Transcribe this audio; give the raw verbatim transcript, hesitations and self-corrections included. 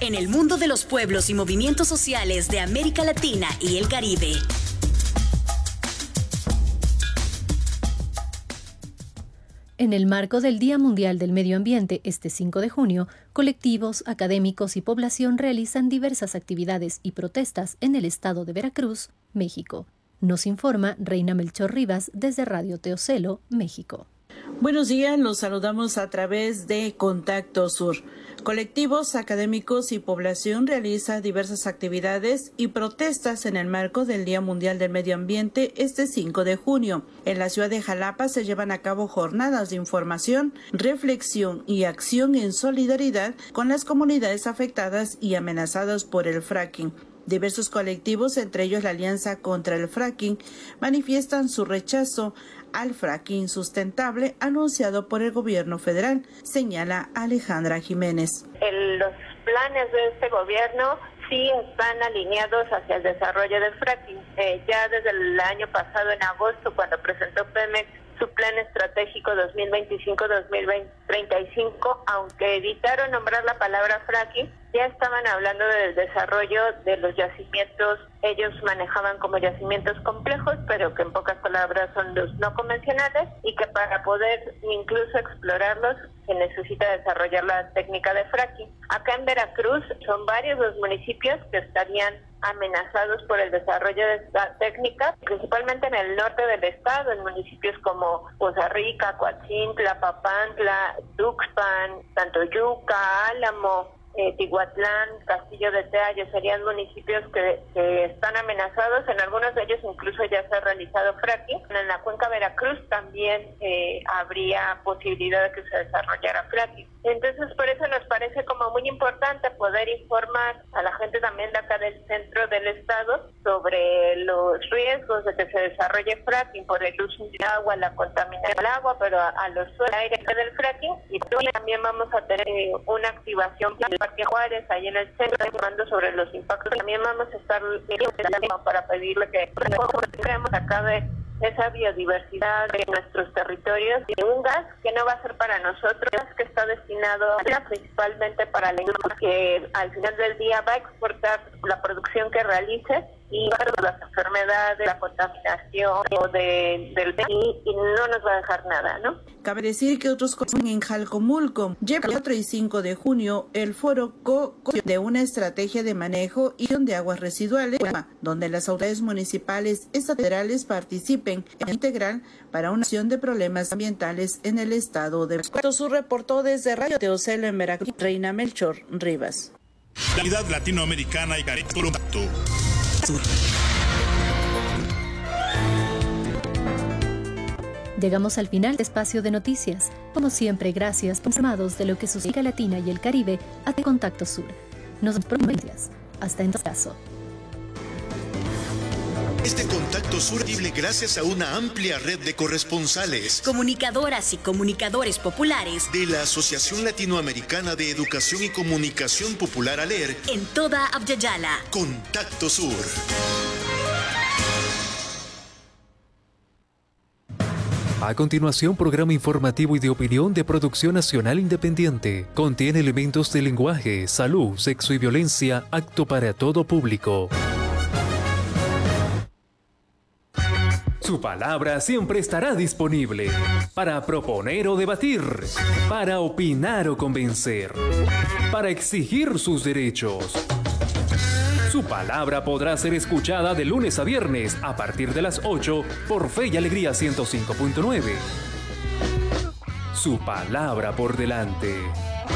en el mundo de los pueblos y movimientos sociales de América Latina y el Caribe. En el marco del Día Mundial del Medio Ambiente, este cinco de junio, colectivos, académicos y población realizan diversas actividades y protestas en el estado de Veracruz, México. Nos informa Reina Melchor Rivas desde Radio Teocelo, México. Buenos días, los saludamos a través de Contacto Sur. Colectivos, académicos y población realiza diversas actividades y protestas en el marco del Día Mundial del Medio Ambiente este cinco de junio. En la ciudad de Jalapa se llevan a cabo jornadas de información, reflexión y acción en solidaridad con las comunidades afectadas y amenazadas por el fracking. Diversos colectivos, entre ellos la Alianza contra el Fracking, manifiestan su rechazo al fracking sustentable anunciado por el gobierno federal, señala Alejandra Jiménez. El, los planes de este gobierno sí están alineados hacia el desarrollo del fracking. Eh, ya desde el año pasado, en agosto, cuando presentó Pemex su plan estratégico dos mil veinticinco a dos mil treinta y cinco, aunque evitaron nombrar la palabra fracking, ya estaban hablando del desarrollo de los yacimientos. Ellos manejaban como yacimientos complejos, pero que en pocas palabras son los no convencionales, y que para poder incluso explorarlos se necesita desarrollar la técnica de fracking. Acá en Veracruz son varios los municipios que estarían amenazados por el desarrollo de esta técnica, principalmente en el norte del estado, en municipios como Poza Rica, Coatzintla, Papantla, Tuxpan, Tantoyuca, Álamo, Eh, Tihuatlán, Castillo de Teayo, serían municipios que, que están amenazados. En algunos de ellos incluso ya se ha realizado fracking. En la cuenca Veracruz también eh, habría posibilidad de que se desarrollara fracking. Entonces, por eso nos parece como muy importante poder informar a la gente también de acá del centro del estado sobre los riesgos de que se desarrolle fracking por el uso del agua, la contaminación del agua, pero a, a los suelos aire del fracking. Y también vamos a tener eh, una activación Parque Juárez, ahí en el centro, informando sobre los impactos. También vamos a estar para pedirle que creemos acá de esa biodiversidad de nuestros territorios, y un gas que no va a ser para nosotros, que está destinado principalmente para la industria, que al final del día va a exportar la producción que realice y las enfermedades, la contaminación o de, del y, y no nos va a dejar nada, ¿no? Cabe decir que otros en Jalcomulco lleva el cuatro y cinco de junio el foro co de una estrategia de manejo y gestión de aguas residuales, donde las autoridades municipales y federales participen en integral para una acción de problemas ambientales en el estado de Veracruz. Su reportó desde Radio Teocelo en Veracruz, Reina Melchor Rivas. La unidad latinoamericana y caribe. Llegamos al final de Espacio de Noticias. Como siempre, gracias por informados de lo que sucede en América Latina y el Caribe a Contacto Sur. Nos vemos. Hasta en todo caso. Este Contacto Sur es posible gracias a una amplia red de corresponsales, comunicadoras y comunicadores populares de la Asociación Latinoamericana de Educación y Comunicación Popular ALER en toda Abya-Yala. Contacto Sur. A continuación, programa informativo y de opinión de Producción Nacional Independiente. Contiene elementos de lenguaje, salud, sexo y violencia, apto para todo público. Su palabra siempre estará disponible para proponer o debatir, para opinar o convencer, para exigir sus derechos. Su palabra podrá ser escuchada de lunes a viernes a partir de las ocho por Fe y Alegría ciento cinco punto nueve. Su palabra por delante.